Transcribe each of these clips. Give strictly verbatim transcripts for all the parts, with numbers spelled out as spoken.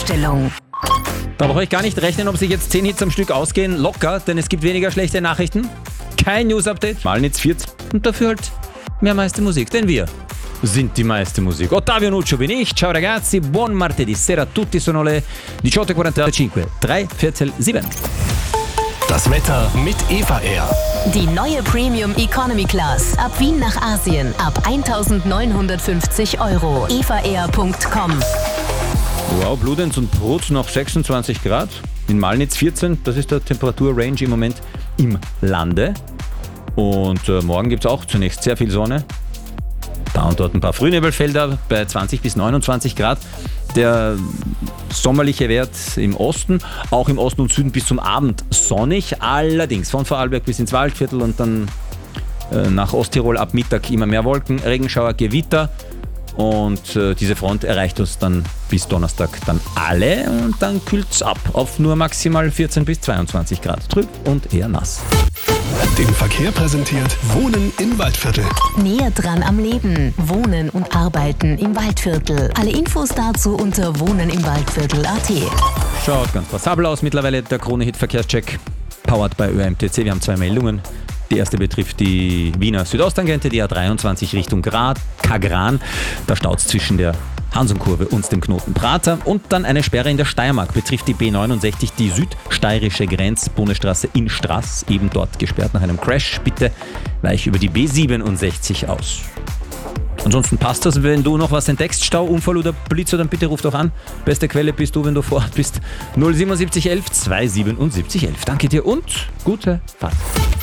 Einstellung. Da brauche ich gar nicht rechnen, ob sich jetzt zehn Hits am Stück ausgehen. Locker, denn es gibt weniger schlechte Nachrichten. Kein News-Update. Malnitz vierzig. Und dafür halt mehr meiste Musik. Denn wir sind die meiste Musik. Ottavio Nuccio bin ich. Ciao ragazzi, buon martedì sera a tutti. Sono le diciotto e quarantacinque. drei Viertel sieben. Das Wetter mit Eva Air. Die neue Premium Economy Class. Ab Wien nach Asien. Ab eintausendneunhundertfünfzig Euro. eva air punkt com. Wow, Bludenz und Brut noch sechsundzwanzig Grad. In Malnitz vierzehn. Das ist der Temperaturrange im Moment im Lande. Und äh, morgen gibt es auch zunächst sehr viel Sonne. Da und dort ein paar Frühnebelfelder bei zwanzig bis neunundzwanzig Grad. Der sommerliche Wert im Osten, auch im Osten und Süden bis zum Abend sonnig. Allerdings von Vorarlberg bis ins Waldviertel und dann äh, nach Osttirol ab Mittag immer mehr Wolken, Regenschauer, Gewitter. Und äh, diese Front erreicht uns dann bis Donnerstag dann alle und dann kühlt es ab auf nur maximal vierzehn bis zweiundzwanzig Grad. Trüb und eher nass. Den Verkehr präsentiert Wohnen im Waldviertel. Näher dran am Leben. Wohnen und Arbeiten im Waldviertel. Alle Infos dazu unter wohnenimwaldviertel punkt at. Schaut ganz passabel aus mittlerweile der Krone-Hit-Verkehrscheck. Powered by Ö M T C. Wir haben zwei Meldungen. Die erste betrifft die Wiener Südosttangente, die A dreiundzwanzig Richtung Grad, Kagran. Da staut es zwischen der Hansumkurve und dem Knoten Prater. Und dann eine Sperre in der Steiermark, betrifft die B neunundsechzig, die südsteirische Grenz-Bundesstraße in Straß, eben dort gesperrt nach einem Crash. Bitte weich über die B siebenundsechzig aus. Ansonsten passt das, wenn du noch was entdeckst, Stau, Unfall oder Blitz, dann bitte ruf doch an. Beste Quelle bist du, wenn du vor Ort bist. null siebenundsiebzig elf zweihundertsiebenundsiebzig elf. Danke dir und gute Fahrt.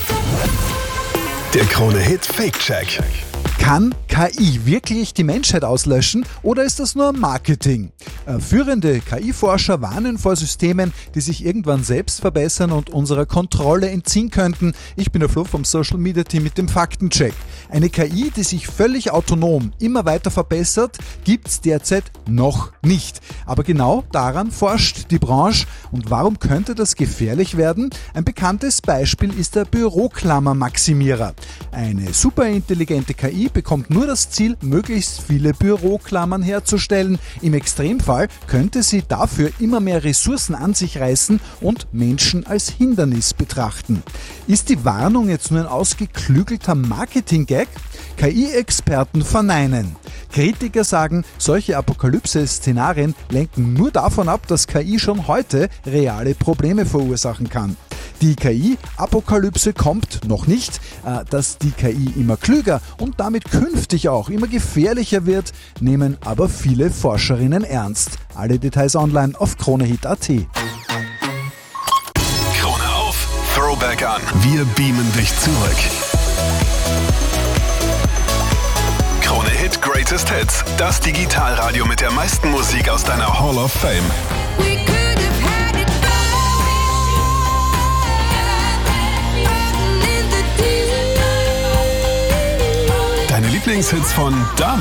Der Krone-Hit Fake-Check. Kann K I wirklich die Menschheit auslöschen oder ist das nur Marketing? Äh, führende K I-Forscher warnen vor Systemen, die sich irgendwann selbst verbessern und unserer Kontrolle entziehen könnten. Ich bin der Flo vom Social Media Team mit dem Faktencheck. Eine K I, die sich völlig autonom immer weiter verbessert, gibt es derzeit noch nicht. Aber genau daran forscht die Branche. Und warum könnte das gefährlich werden? Ein bekanntes Beispiel ist der Büroklammer-Maximierer. Eine superintelligente K I bekommt nur das Ziel, möglichst viele Büroklammern herzustellen. Im Extremfall könnte sie dafür immer mehr Ressourcen an sich reißen und Menschen als Hindernis betrachten. Ist die Warnung jetzt nur ein ausgeklügelter Marketing-Gag? K I-Experten verneinen. Kritiker sagen, solche Apokalypse-Szenarien lenken nur davon ab, dass K I schon heute reale Probleme verursachen kann. Die K I-Apokalypse kommt noch nicht, äh, dass die K I immer klüger und damit künftig auch immer gefährlicher wird, nehmen aber viele Forscherinnen ernst. Alle Details online auf kronehit punkt at. Krone auf, Throwback an. Wir beamen dich zurück. Krone-Hit Greatest Hits. Das Digitalradio mit der meisten Musik aus deiner Hall of Fame. Deine Lieblingshits von damals.